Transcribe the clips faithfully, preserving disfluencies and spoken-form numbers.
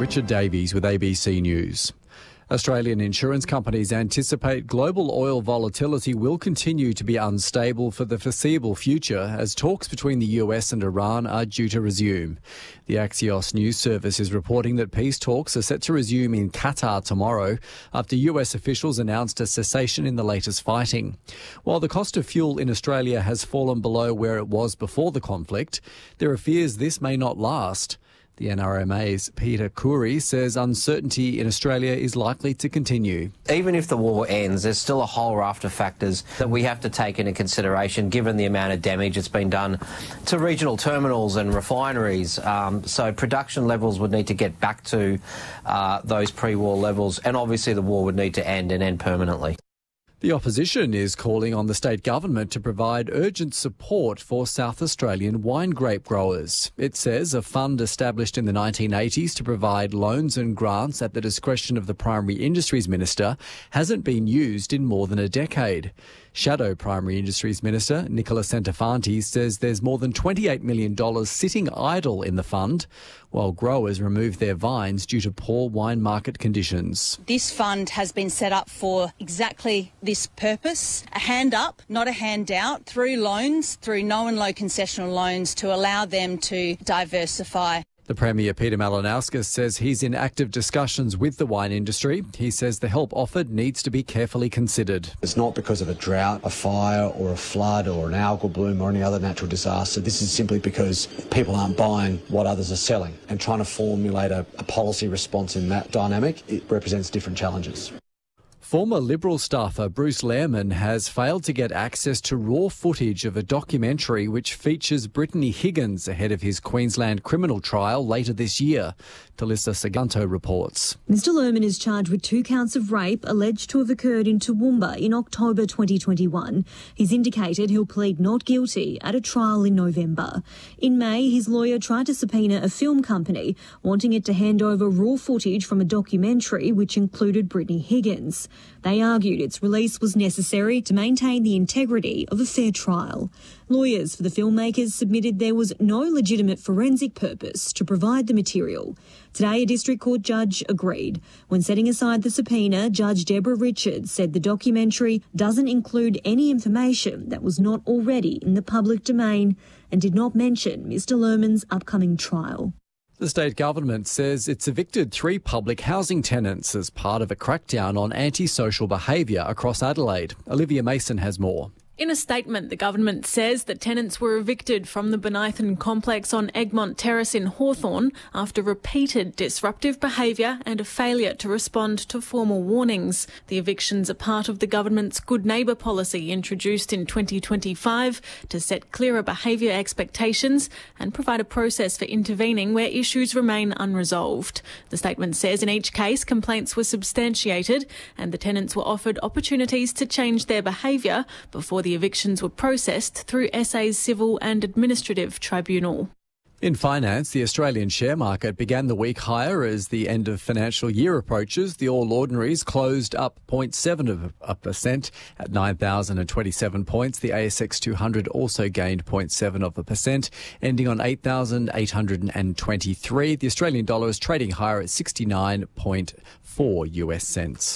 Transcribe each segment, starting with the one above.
Richard Davies with A B C News. Australian insurance companies anticipate global oil volatility will continue to be unstable for the foreseeable future as talks between the U S and Iran are due to resume. The Axios news service is reporting that peace talks are set to resume in Qatar tomorrow after U S officials announced a cessation in the latest fighting. While the cost of fuel in Australia has fallen below where it was before the conflict, there are fears this may not last. The N R M A's Peter Khoury says uncertainty in Australia is likely to continue. Even if the war ends, there's still a whole raft of factors that we have to take into consideration given the amount of damage that's been done to regional terminals and refineries. Um, so production levels would need to get back to uh, those pre-war levels, and obviously the war would need to end and end permanently. The opposition is calling on the state government to provide urgent support for South Australian wine grape growers. It says a fund established in the nineteen eighties to provide loans and grants at the discretion of the Primary Industries Minister hasn't been used in more than a decade. Shadow Primary Industries Minister Nicola Centofanti says there's more than twenty-eight million dollars sitting idle in the fund, while growers remove their vines due to poor wine market conditions. This fund has been set up for exactly this purpose, a hand up, not a handout, through loans, through no and low concessional loans to allow them to diversify. The Premier, Peter Malinauskas, says he's in active discussions with the wine industry. He says the help offered needs to be carefully considered. It's not because of a drought, a fire or a flood or an algal bloom or any other natural disaster. This is simply because people aren't buying what others are selling, and trying to formulate a, a policy response in that dynamic, it represents different challenges. Former Liberal staffer Bruce Lehrmann has failed to get access to raw footage of a documentary which features Brittany Higgins ahead of his Queensland criminal trial later this year. Talissa Saganto reports. Mister Lehrmann is charged with two counts of rape alleged to have occurred in Toowoomba in October twenty twenty-one. He's indicated he'll plead not guilty at a trial in November. In May, his lawyer tried to subpoena a film company, wanting it to hand over raw footage from a documentary which included Brittany Higgins. They argued its release was necessary to maintain the integrity of a fair trial. Lawyers for the filmmakers submitted there was no legitimate forensic purpose to provide the material. Today, a district court judge agreed. When setting aside the subpoena, Judge Deborah Richards said the documentary doesn't include any information that was not already in the public domain and did not mention Mister Lehrmann's upcoming trial. The state government says it's evicted three public housing tenants as part of a crackdown on antisocial behaviour across Adelaide. Olivia Mason has more. In a statement, the government says that tenants were evicted from the Benithan complex on Egmont Terrace in Hawthorn after repeated disruptive behaviour and a failure to respond to formal warnings. The evictions are part of the government's Good Neighbour policy introduced in twenty twenty-five to set clearer behaviour expectations and provide a process for intervening where issues remain unresolved. The statement says in each case complaints were substantiated and the tenants were offered opportunities to change their behaviour before the evictions were processed through S A's Civil and Administrative Tribunal. In finance, the Australian share market began the week higher as the end of financial year approaches. The All Ordinaries closed up zero point seven of a percent at nine thousand twenty-seven points. The A S X two hundred also gained zero point seven of a percent, ending on eight thousand eight hundred twenty-three. The Australian dollar is trading higher at sixty-nine point four U S cents.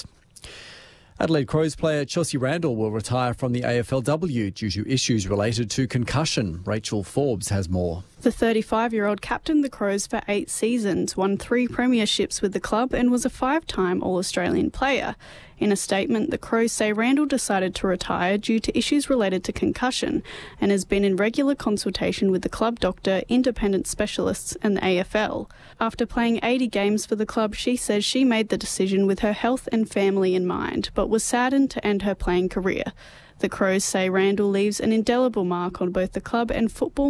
Adelaide Crows player Chelsea Randall will retire from the A F L W due to issues related to concussion. Rachel Forbes has more. The thirty-five-year-old captained the Crows for eight seasons, won three premierships with the club and was a five-time All-Australian player. In a statement, the Crows say Randall decided to retire due to issues related to concussion and has been in regular consultation with the club doctor, independent specialists and the A F L. After playing eighty games for the club, she says she made the decision with her health and family in mind, but was saddened to end her playing career. The Crows say Randall leaves an indelible mark on both the club and football